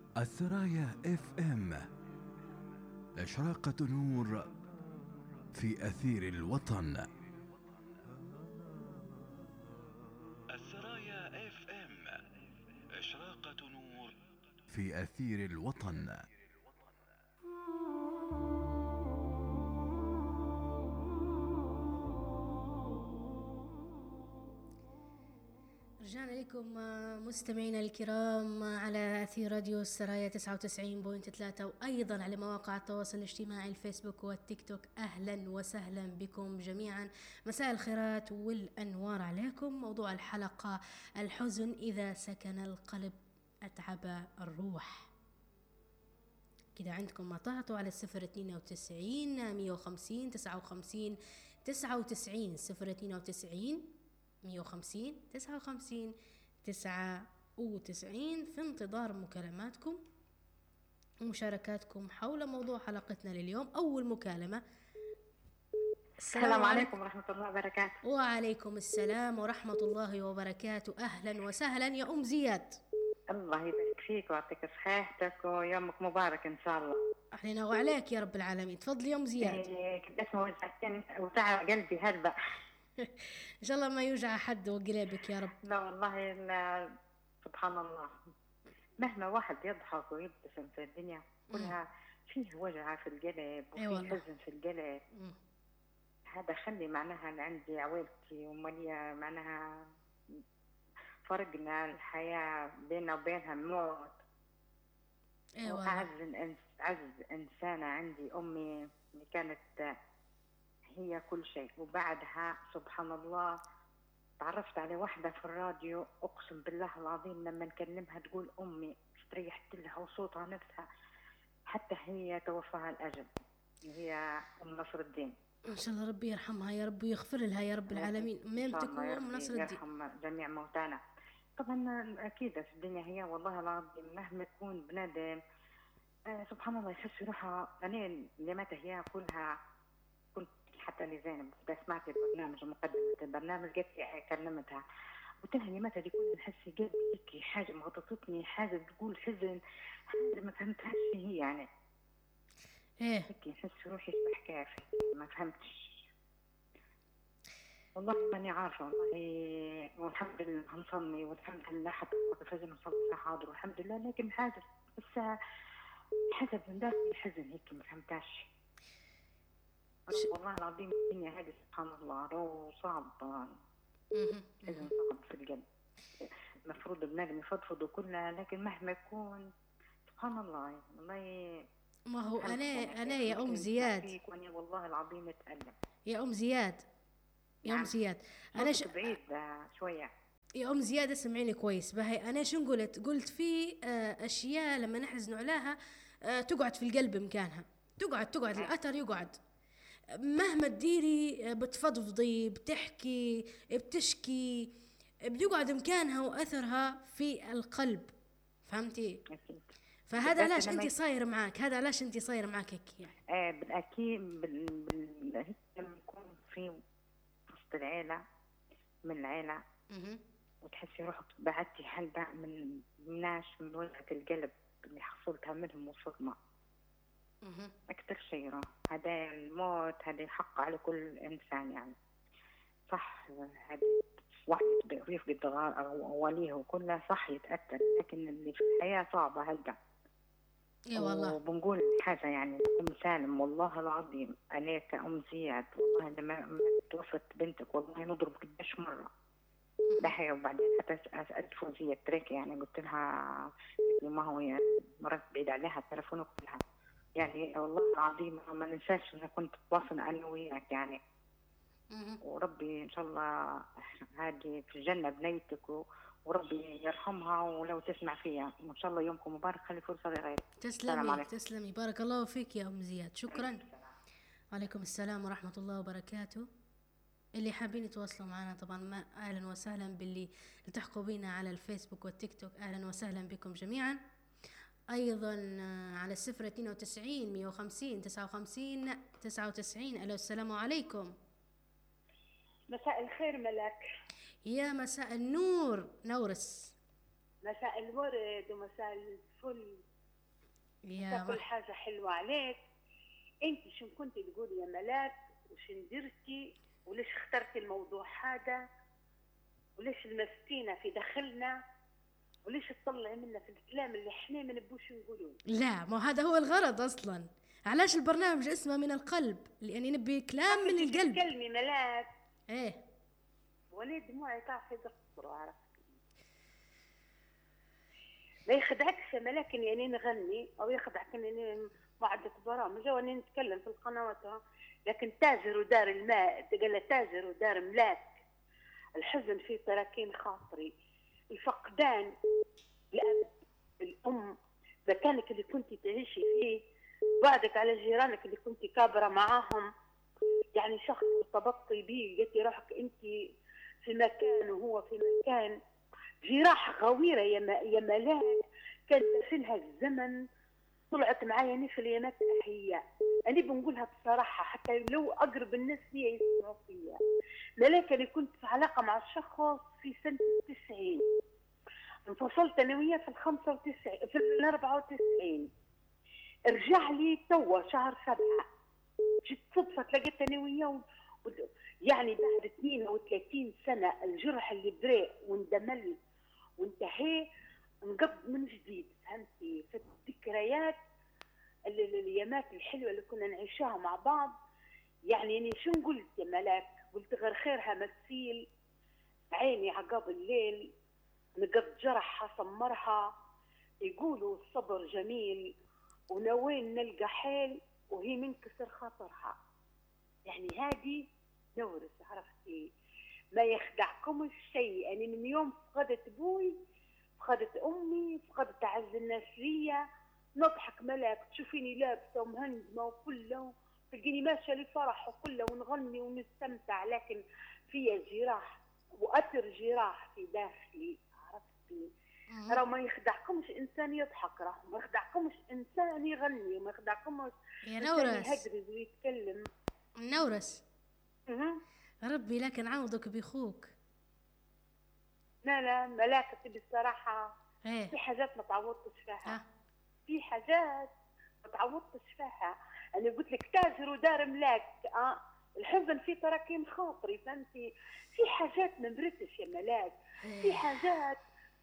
السرايا اف ام، إشراقة نور في أثير الوطن. السرايا اف ام، إشراقة نور في أثير الوطن. رجعنا لكم مستمعينا الكرام على أثير راديو السرايا 99.3، وأيضا على مواقع التواصل الاجتماعي الفيسبوك والتيك توك. أهلا وسهلا بكم جميعا، مساء الخيرات والأنوار عليكم. موضوع الحلقة: الحزن إذا سكن القلب أتعب الروح. كده عندكم ما طهتوا على 092 150 59 99 092 150 59 99 في انتظار مكالماتكم ومشاركاتكم حول موضوع حلقتنا لليوم. أول مكالمة. السلام عليكم ورحمة الله وبركاته. وعليكم السلام ورحمة الله وبركاته. أهلا وسهلا يا أم زياد. الله يبارك فيك ويعطيك صحتك ويومك مبارك إن شاء الله. علينا وعليك يا رب العالمين. تفضلي يا أم زياد. قديش ما وجعتني وتعب قلبي هلبا. إن شاء الله ما يوجع حد وقلبك يا رب. لا والله لا، سبحان الله، مهما واحد يضحك ويبتسم في الدنيا كلها فيه وجع في القلب وفيه حزن في القلب. هذا خلي معناها عندي عويلتي ومالية معناها فرقنا الحياة بيننا وبينها موت. أعز إنسانة عندي أمي اللي كانت هي كل شيء، وبعدها سبحان الله تعرفت على واحدة في الراديو، أقسم بالله العظيم لما نكلمها تقول أمي، استريحت لها وصوتها نفسها، حتى هي توفاها الأجل، هي أم نصر الدين. إن شاء الله ربي يرحمها يا رب ويغفر لها يا رب العالمين. ميمتك وأم نصر الدين يرحم جميع موتانا. طبعا أكيد في الدنيا هي والله العظيم مهما تكون بنادم سبحان الله يحس روحها. أنا لمتى هي كلها كنت حتى لزينب سمعت البرنامج ومقدمة البرنامج قلت كلمتها قلت لها لمتى دي كل نحس قلبي هيك حاجة مغططتني، حاجة تقول حزن، حاجة ما فهمتهاش هي يعني هيك نحس روحي كيف ما فهمتش والله ماني عارفة والله. والحمد لله هنصلي والحمد لله حتى الفجر نصلي حاضر والحمد لله، لكن حاجة بس حسب من داخل الحزن هيك ما فهمتاش والله العظيم. الدنيا هذه سبحان الله رو صعب، حزن صعب في القلب. المفروض بنادم يفضفض كلها، لكن مهما يكون سبحان الله والله. ما هو أنا يا أم زياد والله العظيم اتألم يا أم زياد. يا أم زياد أنا بعيد شوية يا أم زياد اسمعيني كويس. بهي أنا شو قلت في أشياء لما نحزن عليها تقعد في القلب مكانها، تقعد الأثر يقعد مهما تديري، بتفضفضي بتحكي بتشكي بيقعد مكانها وأثرها في القلب، فهمتي؟ فهذا علاش انت صاير معاك، هذا علاش انت صاير معاك هيك يعني. بالأكيد لما يكون في وسط العيلة من العيلة وتحسي روحك بعدتي حلبة من ناس من وجعة القلب اللي حصلتها منهم وصدمة أكثر شيء. هذا الموت هذا حق على كل إنسان يعني، صح هذا واحد يفقد وليه وكله صح يتأثر، لكن اللي في الحياة صعبة هلقا. يا والله وبنقول حاجة يعني أم سالم والله العظيم أنا كأم زياد والله لما توفت بنتك والله نضرب قديش مرة دحية، وبعدين حتى سألت فوزية تريك يعني قلت لها ما هو يعني مرات بعيد عليها التلفون وكلها يعني والله العظيم ما ننساش أنا كنت تواصل أنا وياك يعني. وربي إن شاء الله هذه في الجنة بنيتك وربي يرحمها ولو تسمع فيها. وإن شاء الله يومكم مبارك، خلي فرصة لغيرك. تسلمي بارك الله فيك يا أم زياد، شكرا. وعليكم السلام ورحمة الله وبركاته. اللي حابين يتواصلوا معنا طبعا أهلا وسهلا باللي التحقوا بينا على الفيسبوك والتيك توك، أهلا وسهلا بكم جميعا. أيضا على 092 150 59 99. ألو السلام عليكم. مساء الخير ملك. يا مساء النور نورس. مساء الورد ومساء الفل تاكل حاجة حلوة عليك. انت شو كنت تقولي يا ملاك، وش درتي، وليش اخترتي الموضوع هذا، وليش المسكينة في داخلنا، وليش تطلعي منا في الكلام اللي احنا ما نبوش نقولوه؟ لا، ما هذا هو الغرض اصلا. علاش البرنامج اسمه من القلب؟ لاني نبي كلام من القلب. تتكلمي ملاك. ايه، ولي دموعي تعرفي تقطروا، عرفتي؟ ما يخدعكش يا ملاك اني نغني، او يخدعك اني معدة برامج او اني نتكلم في القنوات، لكن تاجر ودار الماء، قال تاجر ودار ملاك. الحزن في تراكين خاطري، الفقدان، الاب، الام، مكانك اللي كنت تعيشي فيه، بعدك على جيرانك اللي كنت كابره معاهم. يعني شخص ارتبطتي بيه، لقيتي روحك انت في مكان وهو في مكان. جراح غويره يا ملاك، كان داخلها الزمن، طلعت معايا نفل يا مات احياء. انا بنقولها بصراحه حتى لو اقرب الناس ليا يسمعوا فيا. ملاك انا كنت في علاقه مع الشخص في سنه 90، انفصلت انا وياه في 95 في 94. رجع لي توا شهر 7، جيت صدفه تلاقيت انا وياه يعني بعد 32 سنه الجرح اللي بريء واندمل وانتهى نقض من جديد. فهمتي؟ في الذكريات اليامات الحلوه اللي كنا نعيشها مع بعض. يعني اني شو قلت يا ملاك؟ قلت غير خيرها مسيل عيني عقاب الليل، نقض جرحها صمرها، يقولوا الصبر جميل، ونوين نلقى حيل وهي منكسر خاطرها. يعني هذه نورس، عرفتي؟ ما يخدعكمش شيء. يعني من يوم فقدت ابوي، فقدت امي، فقدت اعز الناس ليا، نضحك ملاك تشوفيني لابسه ومهندمه وكله، تلقيني ماشيه لفرح وكله ونغني ونستمتع، لكن فيا جراح واثر جراح في داخلي. عرفتي؟ راه ما يخدعكمش انسان يضحك، راه ما يخدعكمش انسان يغني، وما يخدعكمش يا انسان نورس، يهدرز ويتكلم. نورس، ربي لكن عوضك بيخوك. لا ملاكتي بصراحة ايه، في حاجات ما تعوضتش فيها. اه، في حاجات ما تعوضتش فيها. انا قلت لك تاجر ودار ملاك، الحزن في تراكين خاطري. فهمتي؟ في حاجات ما برتش يا ملاك، في حاجات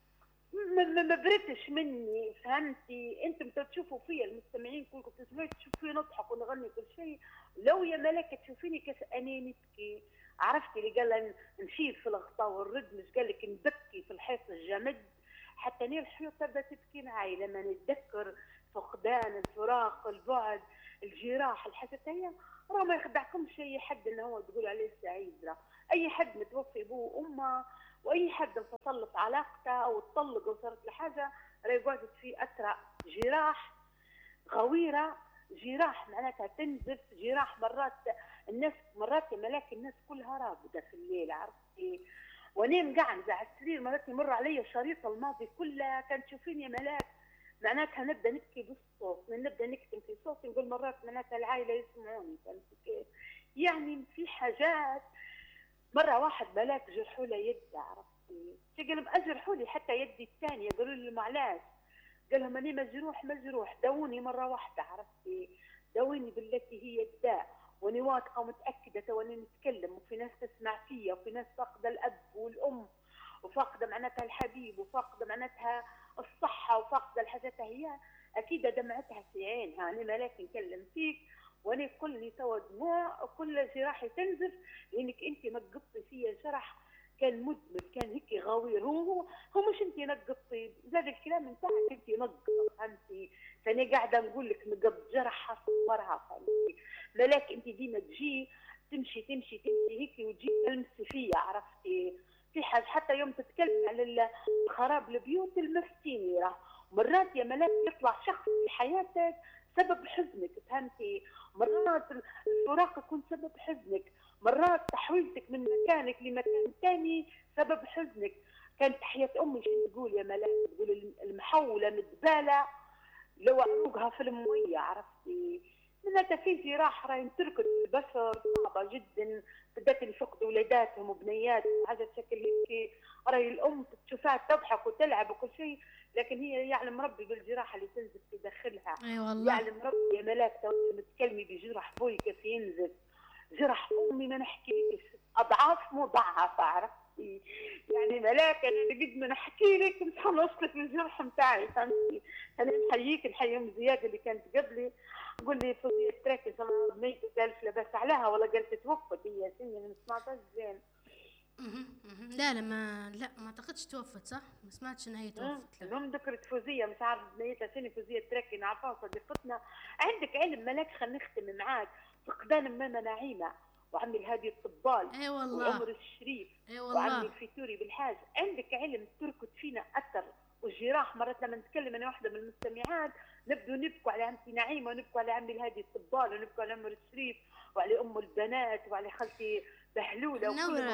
ما برتش مني. فهمتي؟ انتم تشوفوا فيا المستمعين كلكم تسمعوا، تشوفوا نضحك ونغني كل شيء. لو يا ملاك تشوفيني كيف اني نبكي. عرفتي اللي قال نشيل في الغطاء والرد، مش قال لك نبكي في الحيط الجمد. حتى نير الحيوط تبدا تبكي معي لما نتذكر فقدان، الفراق، البعد، الجراح، الحاجات هي. راه ما يخدعكمش اي حد انه هو تقول عليه سعيد. راه اي حد متوفي ابوه وامه، واي حد انفصلت علاقته او اتطلق او صارت له حاجه، راه يقعد في اثر جراح غويره. جراح معناتها تنزف، جراح مرات الناس، مرات يا ملاك الناس كلها رابده في الليل. عرفتي؟ وانا مقعده على السرير مرات يمر علي شريط الماضي كلها، كانت تشوفيني يا ملاك معناتها نبدا نبكي بالصوت، نبدا نكتم في صوتي، نقول مرات معناتها العائله يسمعوني. فهمتي كيف؟ يعني في حاجات. مره واحد ملاك جرحوا له يد، عرفتي؟ قال اجرحوا لي حتى يدي الثانيه، قالوا لي معلاش، قال لهم اني مجروح داوني مره واحده. عرفتي؟ داوني بالتي هي الداء، واني واثقه ومتاكده واني نتكلم، وفي ناس تسمع فيا، وفي ناس فاقده الاب والام، وفاقده معناتها الحبيب، وفاقده معناتها الصحه، وفاقده الحاجات هي. اكيد دمعتها في عينها. انا ملاك نكلم فيك وانا كلني توا دموع، وكل جراحي تنزف، لانك انت نقطتي فيا جرح كان مدمر، كان هيك غوير. هو مش انت نقطي، زاد الكلام نتاعك انت نقطه. فهمتي؟ فانا قاعده نقول لك نقط جرحها صبرها. فهمتي؟ ملاك انت ديما تجي تمشي هيك وتجي تلمسي فيا. عرفتي؟ في حاجه حتى يوم تتكلم على خراب البيوت المفتيني، راه مرات يا ملاك يطلع شخص في حياتك سبب حزنك. فهمتي؟ مرات الفراق يكون سبب حزنك، مرات تحويلتك من مكانك لمكان ثاني سبب حزنك. كانت حياة أمي شو تقول يا ملاك؟ تقول المحولة متبالة لو عروقها في المية. عرفتي؟ معناتها في جراح راهي تركض البشر صعبة جدا، بالذات اللي فقدوا ولاداتهم وبنياتهم حاجة شكل هيك. راهي الأم تشوفها تضحك وتلعب وكل شيء، لكن هي يعلم ربي بالجراحه اللي تنزف في داخلها. اي والله. يعلم ربي يا ملاك تو متكلمي بجرح بوي كيف ينزف، جرح امي ما نحكي لكش اضعاف مضاعفه، عرفتي؟ يعني ملاك انا قد ما نحكي لك مش حنوصلك للجرح نتاعي، فهمتي؟ انا نحييك نحيي ام زياد اللي كانت قبلي، قول لي فوزيه تراكي صلى الله عليه وسلم قالت لباس عليها ولا قالت توفت هي سنه ما سمعتهاش زين. لا ما اعتقدش توفت، صح؟ ما سمعتش ان هي توفت. المهم ذكرت فوزيه مش عارف بنيتها سنه، فوزيه تراكي نعرفها صديقتنا. عندك علم ملاك، خلينا نختم معاك. فقدان ماما نعيمه وعمي الهادي الطبال، اي والله، وعمر الشريف، اي والله، وعمي الفيتوري بالحاج. عندك علم تركت فينا اثر والجراح. مرات لما نتكلم انا واحده من المستمعات نبدو نبكوا على عمتي نعيمه ونبكوا على عمي الهادي الطبال ونبكوا على عمر الشريف وعلى ام البنات وعلى خالتي بهلوله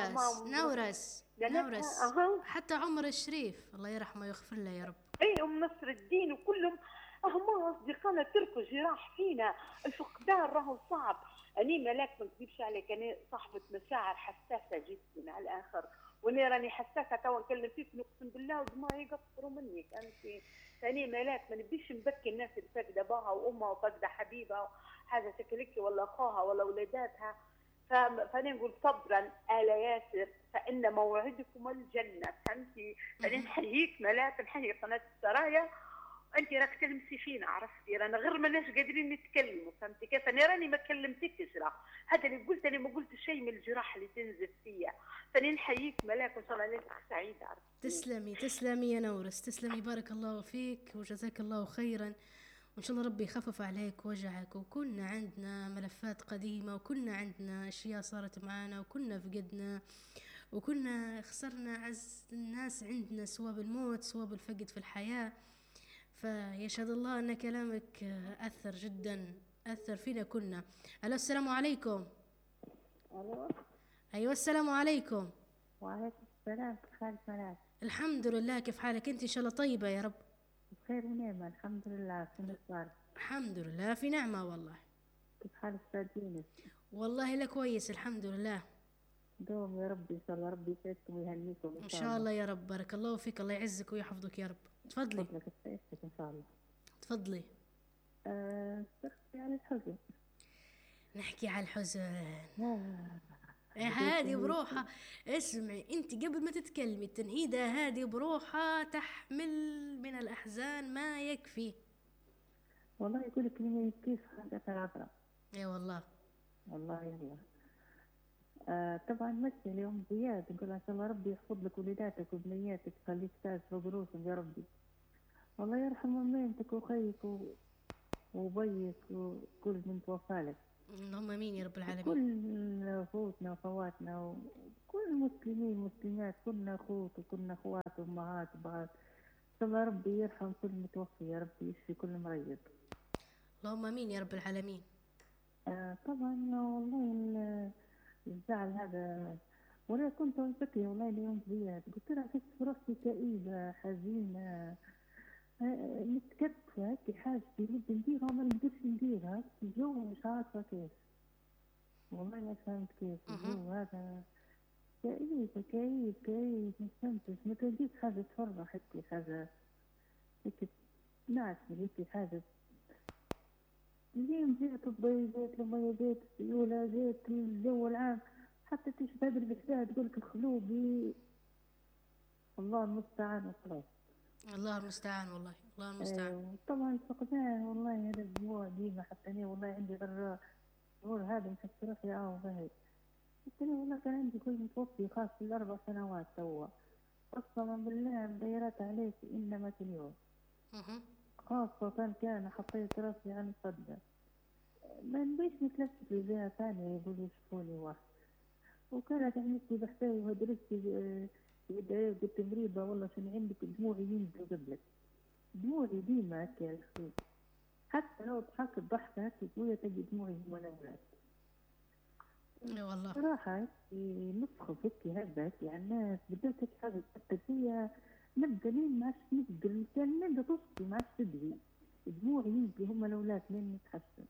نورس حتى عمر الشريف الله يرحمه ويغفر له يا رب. اي ام نصر الدين وكلهم هم اصدقائنا تركوا جراح فينا. الفقدان راهو صعب. اني ملاك ما نكذبش عليك، انا صاحبه مشاعر حساسه جدا على الاخر، وانا راني حساسه توا نكلم فيك نقسم بالله ودماغي يقصروا مني، فهمتي؟ ثاني ملاك ما نبيش نبكي الناس اللي فاقده باها وامها وفاقده حبيبها حاجه شكلك ولا اخوها ولا ولاداتها. فانا نقول صبرا آل ياسر فإن موعدكم الجنة، فهمتي؟ فانا نحييك ملاك، نحيي قناة السرايا. انت راك تلمسي فينا، عرفتي؟ رانا غير ماناش قادرين نتكلموا، فهمتي كيف؟ انا راني ما كلمتكش، راه هذا اللي قلت، انا ما قلت شيء من الجراح اللي تنزف فيا. فانا نحييك ملاك وان شاء الله ليلتك سعيده، عرفتي؟ تسلمي يا نورس، تسلمي، بارك الله فيك وجزاك الله خيرا، وإن شاء الله ربي يخفف عليك وجعك. وكنا عندنا ملفات قديمة، وكنا عندنا أشياء صارت معنا، وكنا فقدنا، وكنا خسرنا أعز الناس عندنا، سواء بالموت سواء بالفقد في الحياة. فيشهد الله أن كلامك أثر جدا، أثر فينا كنا. ألو السلام عليكم. الو. أيوة السلام عليكم. وعليكم السلام، كيف حالك ملاك؟ الحمد لله، كيف حالك أنت؟ إن شاء الله طيبة يا رب. بخير ونعمة الحمد لله. شنو صار؟ الحمد لله في نعمة والله. كيف حال أستاذ يونس؟ والله لا كويس الحمد لله. دوم يا رب، إن شاء الله ربي يسعدكم ويهنيكم إن شاء الله يا رب. بارك الله فيك، الله يعزك ويحفظك يا رب. تفضلي. فضلك يسعدك إن شاء الله. تفضلي. تحكي عن الحزن. نحكي على الحزن. هذه بروحها، اسمعي انت قبل ما تتكلمي، التنهيدة هذه بروحها تحمل من الأحزان ما يكفي. والله يقول لك ما يبكيش حاجة العبرة. اي والله. والله يلا. طبعا مشي اليوم زياد، نقول ان شاء الله ربي يحفظ لك وليداتك وبنياتك، خليك تاج فوق رؤوسهم يا ربي. والله يرحم امينتك وخيك وبيك وكل من توفالك. اللهم امين يا رب العالمين. كل اخوتنا وخواتنا وكل المسلمين والمسلمات، كلنا اخوت وكلنا اخوات وامهات وبعض. ان شاء الله ربي يرحم كل متوفي يا ربي، يشفي كل مريض. اللهم امين يا رب العالمين. طبعا والله الزعل هذا، ولا كنت أنسكي والله اليوم زياد، قلت لها حس روحي كئيبة حزينة متكتفة هيك، حاجة بدي نديرها وما نقدرش نديرها، الجو مش عارفة كيف، والله ما فهمت كيف الجو هذا كئيب مش فهمتش. ما تلقيت حاجة تفرح هيك، حاجة هيك ناعسة هيك، حاجة اليوم زيت الضي، زيت المية، زيت السيولة، زيت الجو العام، حتى تشبه بالبحثة تقولك الخلوبي. الله المستعان وخلاص. الله المستعان والله، الله المستعان. طبعا فقدان والله هذا الدموع ديما، حتى أنا والله عندي غير الشعور هذا نحس روحي وهي. حتى أنا والله كان عندي كل متوفي خاص في 4 سنوات توا، قسما بالله مديرات عليك إنما اليوم. خاصة كان حطيت راسي عن الصدى، ما نبيش نتلفت لجهة ثانية يقولوا شوفوني واحد. وكانت عملتي بحثاوي ودرستي بداية، قلت مريضة والله شنو عندك، دموعي ينزلوا قبلك، دموعي ديما هكا يا أخي، حتى لو ضحكت ضحكة هكا قوية تجي دموعي هما الأولاد. اي والله صراحة نسخف هكي هذا هكي على الناس، بدأت هيك حاجة تأثر فيا، نبدا لين ما عادش نقدر، كان نبدا تصفي ما عادش تدري، دموعي ينزلوا هما الأولاد لين نتحسن.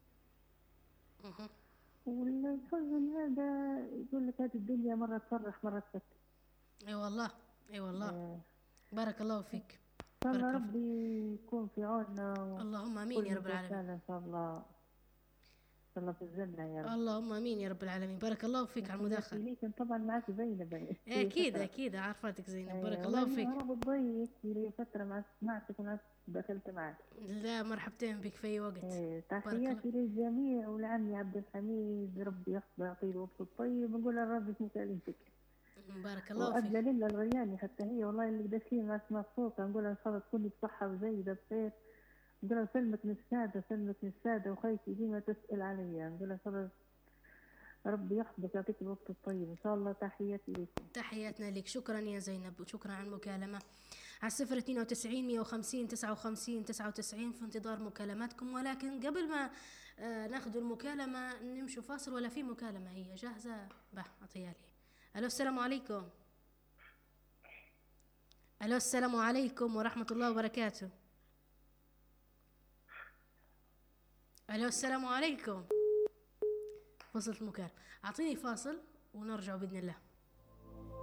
والحزن هذا يقول لك هذه الدنيا مرة تفرح مرة تبكي. اي والله اي والله. بارك الله فيك. شاء الله بارك الله ربي يكون في عوننا اللهم امين يا رب وكل العالمين. ان شاء الله، ان شاء الله في الجنة يا رب. اللهم امين يا رب العالمين. بارك الله فيك على المداخله. ليكن طبعا معك زينب اكيد اكيد عارفاتك زينب. بارك الله والله فيك. أنا بتضيق لي فترة ما سمعتك وما دخلت معك. لا مرحبتين بك في اي وقت. تحياتي للجميع ولعمي عبد الحميد، ربي يحفظه يعطيه الوقت الطيب، نقول الرب في كلمتك. بارك الله فيك. وأدلى لله الغياني حتى هي والله اللي داخلين ما اسمع صوتها، نقول إن شاء الله تكوني بصحة وجيدة بخير، نقول سلمك نسادة سلمك نسادة وخيتي ديما تسأل عليا، نقول إن شاء الله ربي يحفظك يعطيك الوقت الطيب إن شاء الله. تحياتي لكم. تحياتنا لك. شكرا يا زينب وشكرا على المكالمة. على 092 150 59 99 في انتظار مكالماتكم. ولكن قبل ما ناخذ المكالمة نمشوا فاصل. ولا في مكالمة هي جاهزة؟ أعطيها لي. ألو السلام عليكم. ألو السلام عليكم ورحمة الله وبركاته. ألو السلام عليكم. وصلت المكالمة. أعطيني فاصل ونرجع بإذن الله.